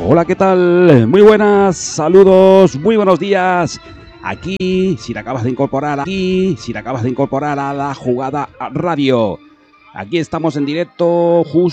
Hola, ¿qué tal? Muy buenas, saludos, muy buenos días. Aquí, si te acabas de incorporar a la Jugada Radio. Aquí estamos en directo justo